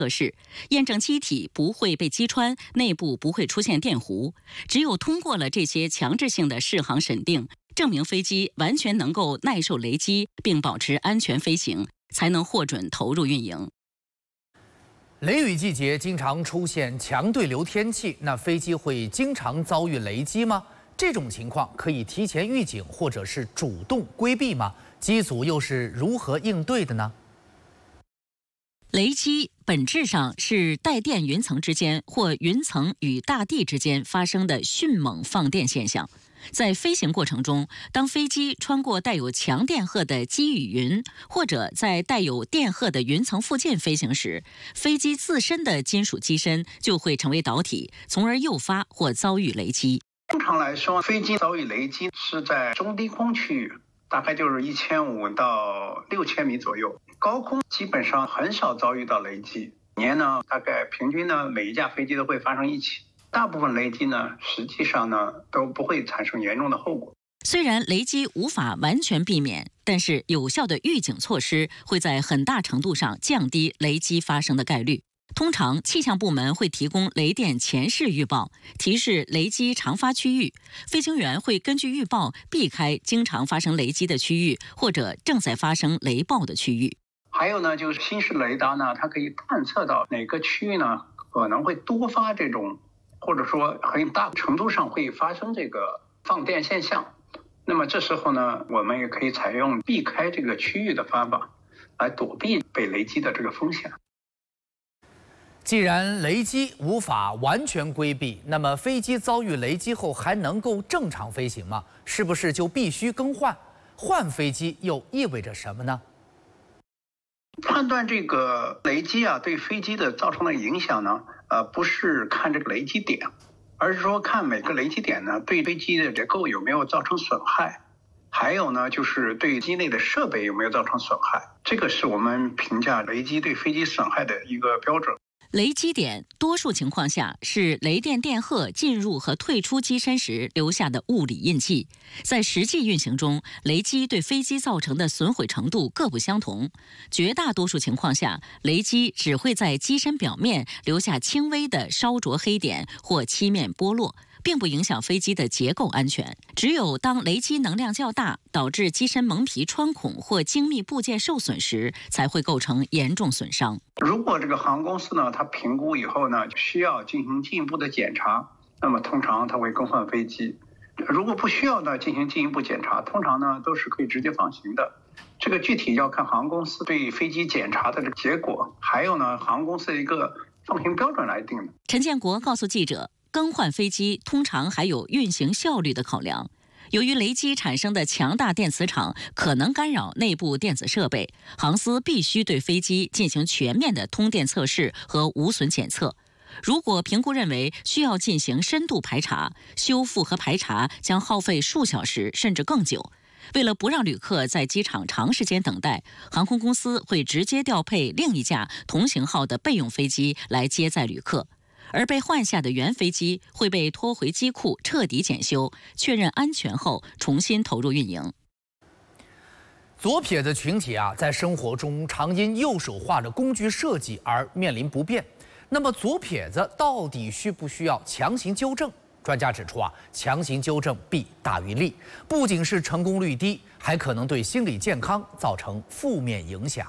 测试，验证机体不会被击穿，内部不会出现电弧。只有通过了这些强制性的适航审定，证明飞机完全能够耐受雷击，并保持安全飞行，才能获准投入运营。 雷雨季节经常出现强对流天气，那飞机会经常遭遇雷击吗？这种情况可以提前预警，或者是主动规避吗？机组又是如何应对的呢？ 雷击本质上是带电云层之间或云层与大地之间发生的迅猛放电现象。在飞行过程中，当飞机穿过带有强电荷的积雨云，或者在带有电荷的云层附近飞行时，飞机自身的金属机身就会成为导体，从而诱发或遭遇雷击。 通常来说，飞机遭遇雷击是在中低空区域，大概就是1500到6000米左右。高空基本上很少遭遇到雷击，年呢大概平均呢每一架飞机都会发生1起。大部分雷击呢，实际上呢都不会产生严重的后果。 虽然雷击无法完全避免，但是有效的预警措施会在很大程度上降低雷击发生的概率。通常，气象部门会提供雷电前视预报，提示雷击常发区域。飞行员会根据预报避开经常发生雷击的区域，或者正在发生雷暴的区域。 还有呢，就是新式雷达呢，它可以探测到哪个区域呢可能会多发这种，或者说很大程度上会发生这个放电现象。那么这时候呢，我们也可以采用避开这个区域的方法，来躲避被雷击的这个风险。 既然雷击无法完全规避，那么飞机遭遇雷击后还能够正常飞行吗？是不是就必须更换？换飞机又意味着什么呢？ 判断这个雷击啊对飞机的造成的影响呢，不是看这个雷击点，而是说看每个雷击点呢对飞机的结构有没有造成损害，还有呢就是对机内的设备有没有造成损害，这个是我们评价雷击对飞机损害的一个标准。 雷击点多数情况下是雷电电荷进入和退出机身时留下的物理印记。在实际运行中，雷击对飞机造成的损毁程度各不相同。绝大多数情况下，雷击只会在机身表面留下轻微的烧灼黑点或漆面剥落，并不影响飞机的结构安全。只有当雷击能量较大，导致机身蒙皮穿孔或精密部件受损时，才会构成严重损伤。 如果这个航空公司呢，它评估以后呢，需要进行进一步的检查，那么通常它会更换飞机。如果不需要呢进行进一步检查，通常呢都是可以直接放行的。这个具体要看航空公司对飞机检查的这个结果，还有呢航空公司的一个放行标准来定的。 陈建国告诉记者，更换飞机通常还有运行效率的考量。由于雷击产生的强大电磁场可能干扰内部电子设备，航司必须对飞机进行全面的通电测试和无损检测。如果评估认为需要进行深度排查，修复和排查将耗费数小时甚至更久。为了不让旅客在机场长时间等待，航空公司会直接调配另一架同型号的备用飞机来接载旅客。而被换下的原飞机会被拖回机库彻底检修，确认安全后重新投入运营。 左撇子群体在生活中常因右手化的工具设计而面临不便。那么左撇子到底需不需要强行纠正？专家指出强行纠正弊大于利，不仅是成功率低，还可能对心理健康造成负面影响。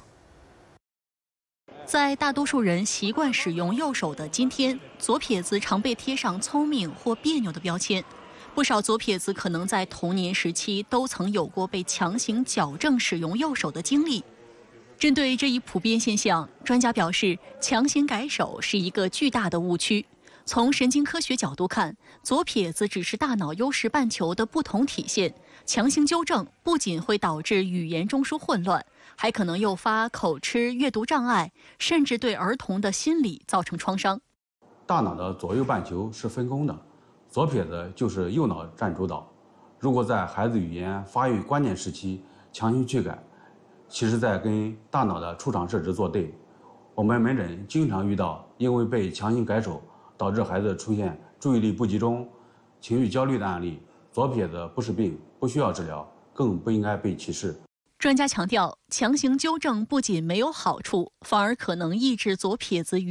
在大多数人习惯使用右手的今天，左撇子常被贴上聪明或别扭的标签。不少左撇子可能在童年时期都曾有过被强行矫正使用右手的经历。针对这一普遍现象，专家表示，强行改手是一个巨大的误区。从神经科学角度看，左撇子只是大脑优势半球的不同体现。强行纠正不仅会导致语言中枢混乱，还可能诱发口吃、阅读障碍，甚至对儿童的心理造成创伤。 大脑的左右半球是分工的，左撇子就是右脑占主导。如果在孩子语言发育关键时期强行去改，其实在跟大脑的出厂设置作对。我们门诊经常遇到因为被强行改手导致孩子出现注意力不集中、情绪焦虑的案例。左撇子不是病，不需要治疗，更不应该被歧视。 专家强调，强行纠正不仅没有好处，反而可能抑制左撇子语